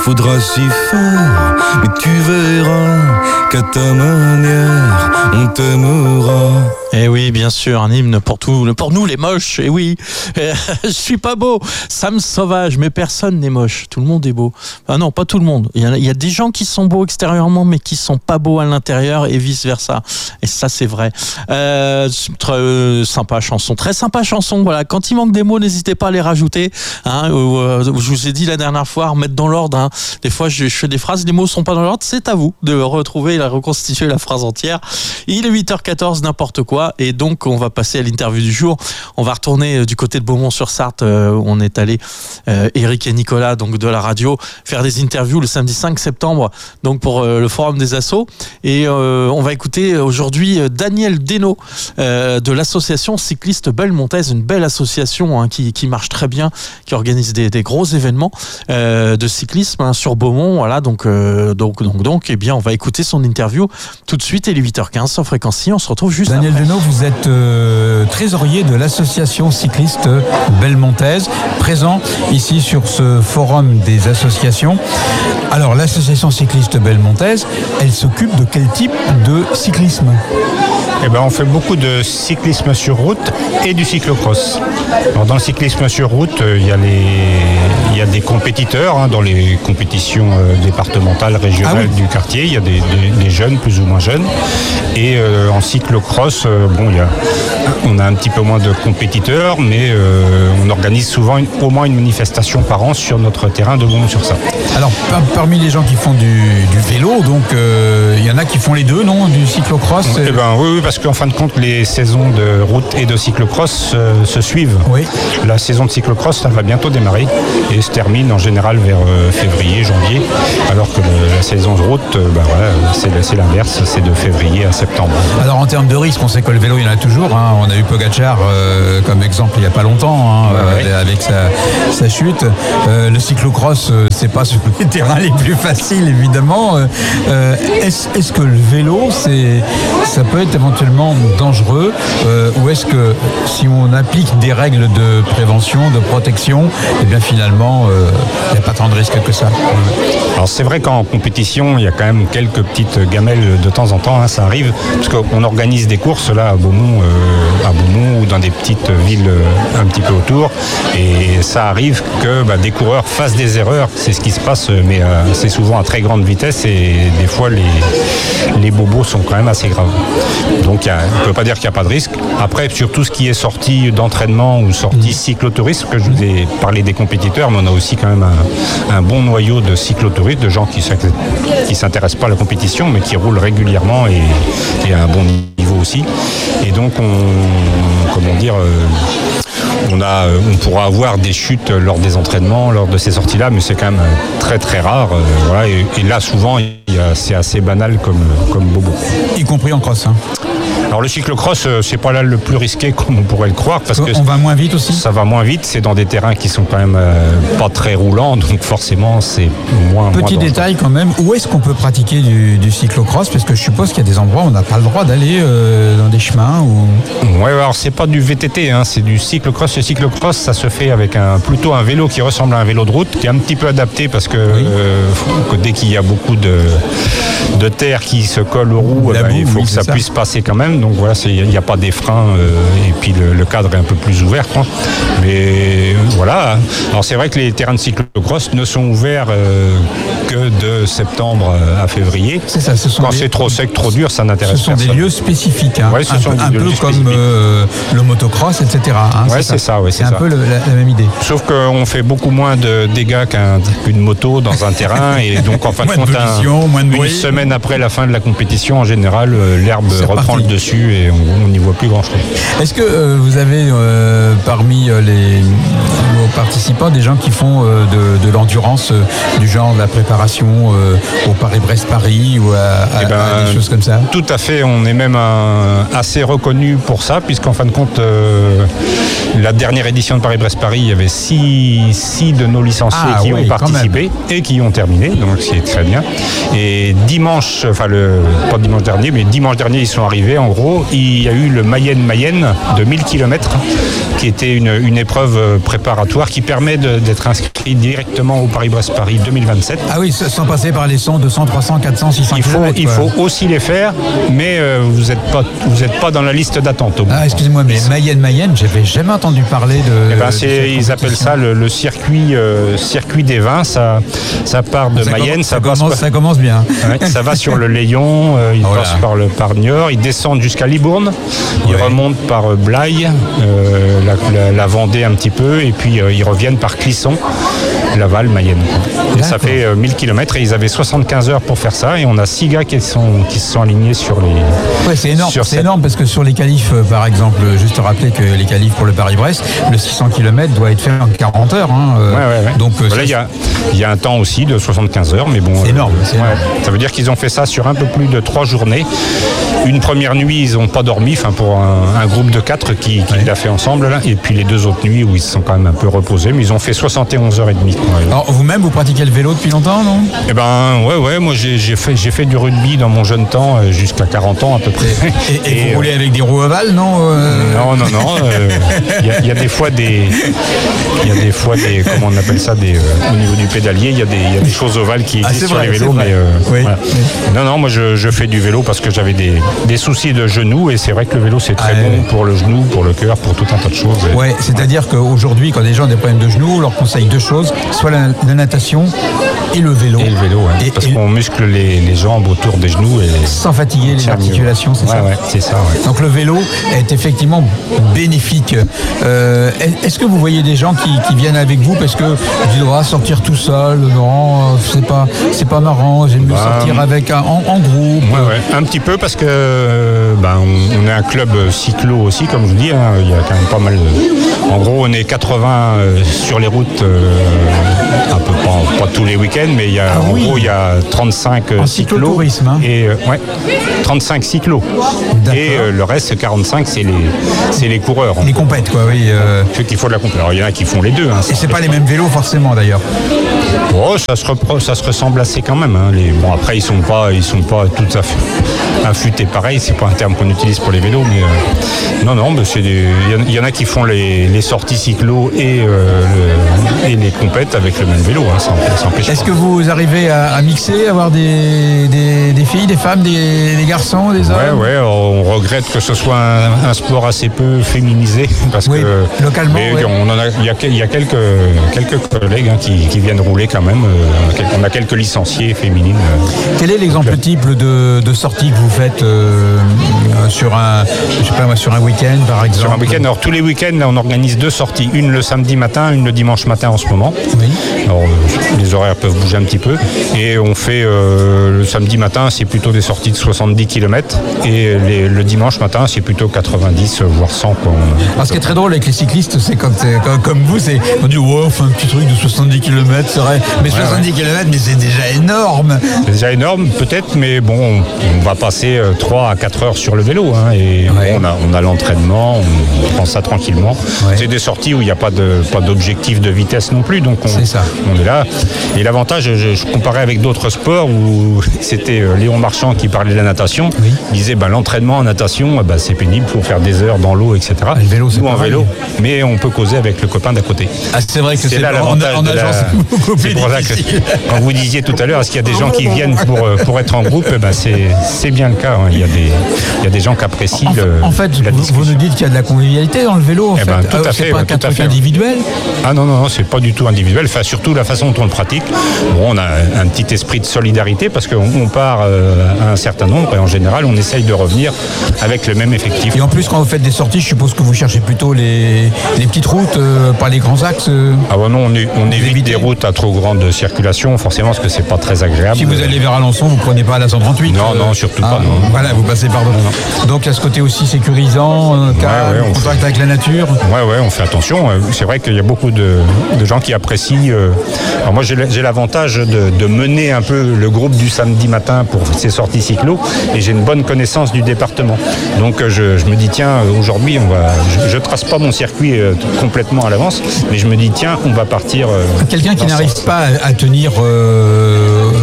faudra s'y faire, mais tu verras qu'à ta manière, on t'aimera. Eh oui, bien sûr, un hymne pour nous les moches. Eh oui, je suis pas beau. Sam Sauvage, mais personne n'est moche. Tout le monde est beau. Ah non, pas tout le monde. Il y a des gens qui sont beaux extérieurement, mais qui sont pas beaux à l'intérieur et vice versa. Et ça, c'est vrai. Très sympa chanson. Très sympa chanson. Voilà. Quand il manque des mots, n'hésitez pas à les rajouter. Hein, je vous ai dit la dernière fois, remettre dans l'ordre. Hein. Des fois, je fais des phrases, les mots sont pas dans l'ordre. C'est à vous de retrouver et de reconstituer la phrase entière. Il est 8h14, n'importe quoi. Et donc, on va passer à l'interview du jour. On va retourner du côté de Beaumont-sur-Sarthe. On est allé, Eric et Nicolas, donc de la radio, faire des interviews le samedi 5 septembre, donc pour le Forum des Assos. Et on va écouter aujourd'hui Daniel Desnaux de l'association cycliste Belmontaise, une belle association hein, qui marche très bien, qui organise des gros événements de cyclisme hein, sur Beaumont. Voilà, donc, eh bien, on va écouter son interview tout de suite. Et les 8h15 sur Fréquency. On se retrouve juste Daniel après. Desnaux, vous êtes trésorier de l'association cycliste Belmontaise, présent ici sur ce forum des associations. Alors, l'association cycliste Belmontaise, elle s'occupe de quel type de cyclisme ? Eh ben, on fait beaucoup de cyclisme sur route et du cyclocross. Alors, dans le cyclisme sur route, il y a des compétiteurs hein, dans les compétitions départementales, régionales du quartier. Il y a des jeunes, plus ou moins jeunes. Et en cyclocross, on a un petit peu moins de compétiteurs, mais on organise souvent au moins une manifestation par an sur notre terrain de Beaumont-sur-Sarthe. Alors, parmi les gens qui font du vélo, donc il y en a qui font les deux, non ? Du cyclocross Oui, parce qu'en fin de compte, les saisons de route et de cyclocross se suivent. Oui. La saison de cyclocross, ça va bientôt démarrer et se termine en général vers février, janvier, alors que la saison de route, c'est l'inverse, c'est de février à septembre. Alors, en termes de risque, on sait que le vélo, il y en a toujours. Hein. On a eu Pogacar comme exemple il n'y a pas longtemps, avec sa chute. Le cyclocross, c'est pas sur les terrains les plus faciles, évidemment. Est-ce que le vélo, ça peut être éventuellement dangereux ou est-ce que si on applique des règles de prévention, de protection, eh bien finalement, il n'y a pas tant de risques que ça. Alors c'est vrai qu'en compétition, il y a quand même quelques petites gamelles de temps en temps, hein, ça arrive, parce qu'on organise des courses là à Beaumont ou dans des petites villes un petit peu autour, et ça arrive que des coureurs fassent des erreurs, c'est ce qui se passe, mais c'est souvent à très grande vitesse et des fois les bobos sont quand même assez graves. Donc on ne peut pas dire qu'il n'y a pas de risque. Après, sur tout ce qui est sortie d'entraînement ou sortie cyclotourisme, que je vous ai parlé des compétiteurs, mais on a aussi quand même un bon noyau de cyclotouristes, de gens qui ne s'intéressent pas à la compétition, mais qui roulent régulièrement et à un bon niveau aussi. Et donc, on pourra avoir des chutes lors des entraînements, lors de ces sorties-là, mais c'est quand même très très rare. Et là, souvent, c'est assez banal comme bobo. Y compris en cross. Hein. Alors le cyclocross, c'est pas là le plus risqué comme on pourrait le croire, parce que on va moins vite aussi. Ça va moins vite, c'est dans des terrains qui sont quand même pas très roulants, donc forcément c'est moins. Petit détail quand même, où est-ce qu'on peut pratiquer du cyclocross ? Parce que je suppose qu'il y a des endroits où on n'a pas le droit d'aller dans des chemins ou. Ouais, alors c'est pas du VTT, hein, c'est du cyclocross. Le cyclocross, ça se fait avec plutôt un vélo qui ressemble à un vélo de route, qui est un petit peu adapté parce que dès qu'il y a beaucoup de terre qui se colle aux roues, il faut que ça puisse passer quand même. Donc voilà, il n'y a pas des freins et puis le cadre est un peu plus ouvert, quoi. Mais voilà. Alors c'est vrai que les terrains de cyclocross ne sont ouverts que de septembre à février. C'est ça. Quand c'est trop sec, trop dur, ça n'intéresse personne. Ce sont des lieux spécifiques, hein. Ouais, un peu comme le motocross, etc. Hein, c'est ça. C'est un peu la même idée. Sauf qu'on fait beaucoup moins de dégâts qu'une moto dans un terrain, et donc en fin de compte, une semaine après la fin de la compétition, en général, l'herbe reprend le dessus et on n'y voit plus grand-chose. Est-ce que vous avez parmi vos participants des gens qui font de l'endurance, du genre de la préparation au Paris-Brest-Paris ou à des choses comme ça ? Tout à fait, on est même assez reconnu pour ça, puisqu'en fin de compte, la dernière édition de Paris-Brest-Paris, il y avait 6 de nos licenciés qui ont participé et qui ont terminé, donc c'est très bien. Et dimanche dernier, ils sont arrivés, en gros, il y a eu le Mayenne de 1000 km, qui était une épreuve préparatoire qui permet d'être inscrit directement au Paris-Brest-Paris 2027. Ah oui, sans passer par les 100, 200, 300, 400, 600 km. Il faut aussi les faire, mais vous n'êtes pas dans la liste d'attente. Ah, excusez-moi, mais Mayenne, j'avais jamais entendu parler de. Ils appellent ça le circuit des vins. Ça part de Mayenne. Ça commence bien. Ouais, ça va sur le Layon, il passe par Niort, il descend jusqu'à Libourne, il remonte par Blaye, la Vendée un petit peu, et puis ils reviennent par Clisson, Laval, Mayenne. Et ça fait 1000 km et ils avaient 75 heures pour faire ça, et on a 6 gars qui se sont alignés sur les... Ouais, c'est énorme, énorme parce que sur les qualifs, par exemple, juste rappeler que les qualifs pour le Paris-Brest, le 600 km doit être fait en 40 heures. Ouais. Donc voilà, il y a un temps aussi de 75 heures, mais bon... C'est énorme. Ça veut dire qu'ils ont fait ça sur un peu plus de 3 journées. Une première nuit, ils n'ont pas dormi, pour un groupe de 4 qui l'a fait ensemble, là, et puis les 2 autres nuits où ils se sont quand même un peu reposés, mais ils ont fait 71 heures et demie. Alors vous-même, vous pratiquez le vélo depuis longtemps, non? Eh ben, ouais, moi j'ai fait du rugby dans mon jeune temps, jusqu'à 40 ans à peu près. Et vous roulez avec des roues ovales, non? Non. Il y a des fois des comment on appelle ça, au niveau du pédalier, il y a des choses ovales qui existent sur les vélos, mais voilà. Non, moi je fais du vélo parce que j'avais des soucis de genoux, et c'est vrai que le vélo c'est très bon pour le genou, pour le cœur, pour tout un tas de choses. Ouais, c'est-à-dire qu'aujourd'hui, quand les gens ont des problèmes de genoux, on leur conseille 2 choses, soit la natation et le vélo. Et le vélo, parce qu'on muscle les jambes autour des genoux. Sans fatiguer les articulations, c'est ça? Ouais, c'est ça. Ouais. Donc le vélo est effectivement bénéfique. Est-ce que vous voyez des gens qui viennent avec vous parce que tu dois sortir tout seul? Non, c'est pas marrant, j'aime mieux sortir avec en groupe. Ouais, un petit peu parce que on est un club cyclo aussi, comme je vous dis. Il y a quand même pas mal de... En gros, on est 80 sur les routes, un peu pas tous les week-ends, mais gros, il y a 35 cyclos. Et 35 cyclos. D'accord. Et le reste, 45, c'est les coureurs. Les compètes, quoi, oui. Ceux qui font de la compète. Alors, il y en a qui font les deux. Et c'est pas les mêmes vélos, forcément, d'ailleurs. Oh, ça se ressemble assez quand même. Après, ils sont pas tout à fait affûtés pareil. C'est pas un terme qu'on utilise pour les vélos, mais non, mais il y en a qui font les sorties cyclo et les compètes avec le même vélo. Ça empêche pas. Est-ce que vous arrivez à mixer, avoir des filles, des femmes, des garçons, des hommes? Ouais, on regrette que ce soit un sport assez peu féminisé, parce que localement, il y a quelques collègues qui viennent rouler quand même. On a quelques licenciés féminines. Quel est l'exemple type de sortie que vous faites sur un week-end, par exemple? Sur un week-end, alors tous les week-ends, là, on organise 2 sorties, une le samedi matin, une le dimanche matin en ce moment. Oui. Alors, les horaires peuvent bouger un petit peu, et on fait le samedi matin, c'est plutôt des sorties de 70 km, et le dimanche matin, c'est plutôt 90 voire 100. Ce qui est très drôle avec les cyclistes, c'est comme vous, on dit on fait un petit truc de 70 km, c'est vrai, mais 70 km, mais c'est déjà énorme. C'est déjà énorme, peut-être, mais bon, on va passer 3 à 4 heures sur le vélo, et on a l'entraînement, on prend ça tranquillement. Ouais. C'est des sorties où il n'y a pas d'objectif de vitesse non plus, donc on est là. Et l'avantage, je comparais avec d'autres sports où c'était Léon Marchand qui parlait de la natation. Oui. Il disait l'entraînement en natation, c'est pénible, il faut faire des heures dans l'eau, etc. Le vélo, c'est en vélo, mais on peut causer avec le copain d'à côté. C'est vrai que c'est là l'avantage c'est pour ça que quand vous disiez tout à l'heure, est-ce qu'il y a des gens qui viennent pour être en groupe, c'est bien le cas. Il y a des gens qui apprécient En fait, vous nous dites qu'il y a de la convivialité dans le vélo, tout à fait. C'est pas un truc individuel? Ah non, c'est pas du tout individuel. Enfin, surtout la façon dont on le pratique. Bon, on a un petit esprit de solidarité parce qu'on part à un certain nombre, et en général, on essaye de revenir avec le même effectif. Et en plus, quand vous faites des sorties, je suppose que vous cherchez plutôt les petites routes, pas les grands axes. Ah ouais, non, on évite des routes à trop grande circulation, forcément, parce que c'est pas très agréable. Si vous allez vers Alençon, vous prenez pas la 138. Non, surtout pas. Non. Voilà, vous passez par d'autres. Donc, il y a ce côté aussi sécurisant, calme, contact avec la nature. Ouais, on fait attention. C'est vrai qu'il y a beaucoup de gens qui apprécient. Alors moi, j'ai l'avantage de mener un peu le groupe du samedi matin pour ces sorties cyclo, et j'ai une bonne connaissance du département. Donc, je me dis, tiens, aujourd'hui, je trace pas mon circuit complètement à l'avance, mais je me dis, tiens, on va partir. Quelqu'un qui n'arrive pas à tenir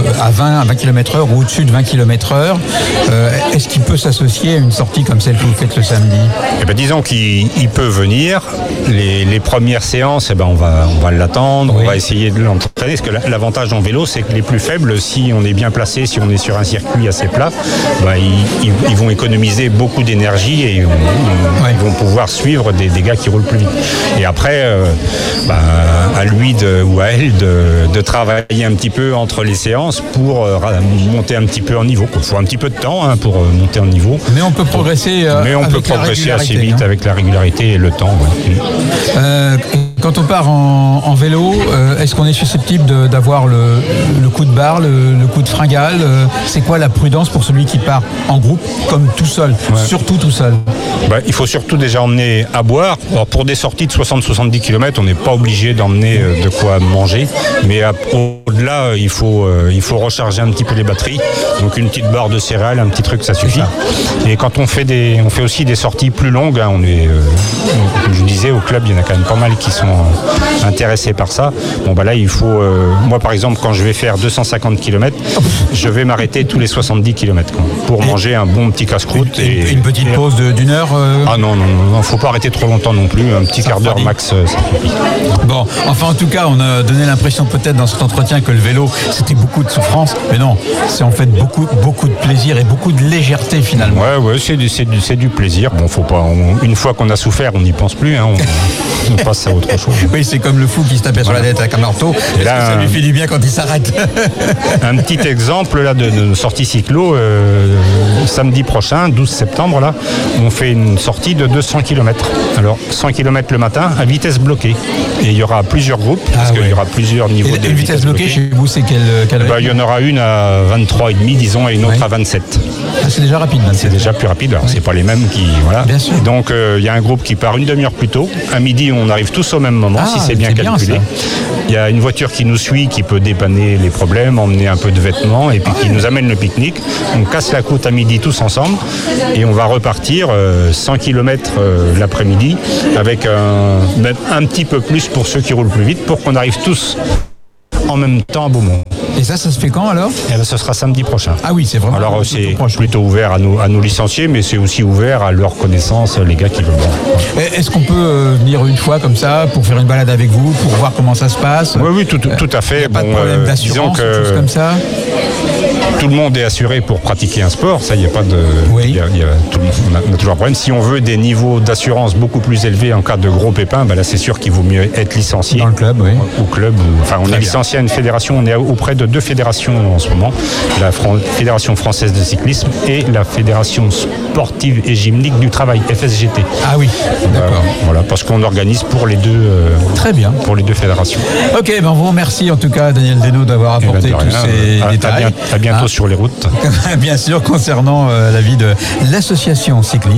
à 20 km/h ou au-dessus de 20 km/h, est-ce qu'il peut s'associer à une sortie comme celle que vous faites le samedi? Eh ben, disons qu'il peut venir. Les premières séances, on va l'attendre, on va essayer de l'entraîner. Parce que l'avantage en vélo, c'est que les plus faibles, si on est bien placé, si on est sur un circuit assez plat, ils vont économiser beaucoup d'énergie et ils vont pouvoir suivre des gars qui roulent plus vite. Et après, à lui ou à elle de travailler un petit peu entre les séances pour monter un petit peu en niveau. Il faut un petit peu de temps pour monter en niveau. Mais on peut progresser assez vite avec la régularité et le temps. Ouais. Quand on part en vélo, est-ce qu'on est susceptible d'avoir le coup de barre, le coup de fringale? C'est quoi la prudence pour celui qui part en groupe comme tout seul, surtout tout seul? Il faut surtout déjà emmener à boire. Alors, pour des sorties de 60-70 km, on n'est pas obligé d'emmener de quoi manger, mais au-delà, il faut recharger un petit peu les batteries. Donc une petite barre de céréales, un petit truc, ça suffit. Et quand on fait aussi des sorties plus longues, on est, comme je vous disais, au club, il y en a quand même pas mal qui sont intéressés par ça. Là, il faut... moi, par exemple, quand je vais faire 250 km, je vais m'arrêter tous les 70 km pour manger un bon petit casse-croûte. Une petite pause d'une heure Ah non, faut pas arrêter trop longtemps non plus. Un petit quart d'heure max, ça suffit. Bon, enfin, en tout cas, on a donné l'impression peut-être dans cet entretien que le vélo, c'était beaucoup de souffrance. Mais non, c'est en fait beaucoup de plaisir et beaucoup de légèreté finalement. Ouais, c'est du plaisir. Bon, faut pas... une fois qu'on a souffert, on n'y pense plus. On passe à autre chose. Oui, c'est comme le fou qui se tapait sur la tête avec un marteau. Et là, ça lui fait du bien quand il s'arrête. Un petit exemple là de sortie cyclo, samedi prochain, 12 septembre, là, on fait une sortie de 200 km. Alors, 100 km le matin à vitesse bloquée. Et il y aura plusieurs groupes, parce qu'il y aura plusieurs niveaux de vitesse bloquée. Chez vous, c'est quelle il y en aura une à 23,5, disons, et une autre à 27. C'est déjà rapide. C'est déjà plus rapide. Alors, c'est pas les mêmes qui... Voilà. Bien sûr. Et donc, il y a un groupe qui part une demi-heure plus tôt. À midi, on arrive tous au même moment, si c'est bien calculé. Il y a une voiture qui nous suit, qui peut dépanner les problèmes, emmener un peu de vêtements, et puis qui nous amène le pique-nique. On casse la côte à midi tous ensemble, et on va repartir 100 km l'après-midi, avec un petit peu plus pour ceux qui roulent plus vite, pour qu'on arrive tous en même temps à Beaumont. Et ça se fait quand alors? Ce sera samedi prochain. Ah oui, c'est vraiment. Alors c'est plutôt ouvert à nos licenciés, mais c'est aussi ouvert à leur connaissance, les gars qui veulent. Est-ce qu'on peut venir une fois comme ça pour faire une balade avec vous, pour voir comment ça se passe? Oui, tout à fait. Il n'y a pas de problème d'assurance, des choses comme ça? Tout le monde est assuré pour pratiquer un sport, ça, il n'y a pas de... Oui. On a toujours un problème. Si on veut des niveaux d'assurance beaucoup plus élevés en cas de gros pépins, là c'est sûr qu'il vaut mieux être licencié. Dans le club, oui. Au club. On est licencié à une fédération, on est auprès de deux fédérations en ce moment, la Fédération française de cyclisme et la Fédération sportive et gymnique du travail, FSGT. Ah oui, d'accord. Voilà, parce qu'on organise pour les deux. Très bien. Pour les deux fédérations. Ok, on vous remercie en tout tout cas, Daniel Desnaux, d'avoir apporté tous ces détails. À bientôt sur les routes. Bien sûr, concernant la vie de l'association cycliste.